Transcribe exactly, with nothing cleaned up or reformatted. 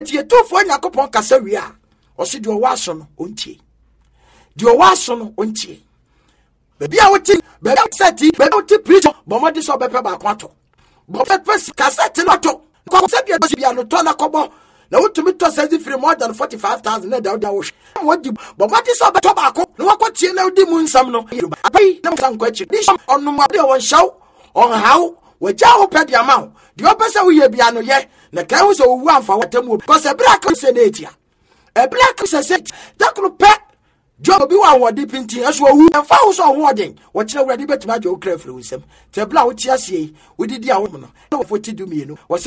tie to fo Yakopon kasa wi a o se de o wa so no ontie de o wa so no ontie bebi a woti bebi a seti bebi woti preach bomodi so bepe ba kwato bomodi pesi cassette no to ko se bia bia no to na kobo na wotumi to sezi free more than forty-five thousand na da da wo wodi bomodi so beto ba ko na wakotie na odi mu nsam no abai na msan kwachi bishop onuma de won shaw on how waja wo pedi amaw de opese wo ye bia no ye na kan wo so wu amfa watamu because e black se na etia e black se se dakro pe job bi wa wodi pinti aso wu amfa wo so ho odin wo kire wurade betima jo kra free wisem te bla wo ti ase wo didi a wo no na wo foti du mi no